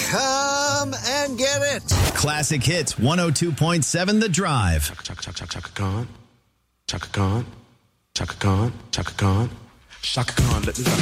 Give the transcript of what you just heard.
Come and get it. Classic Hits 102.7 The Drive. Chaka Khan. Chaka Khan. Chaka Khan. Chaka Khan. Chaka Khan. Let me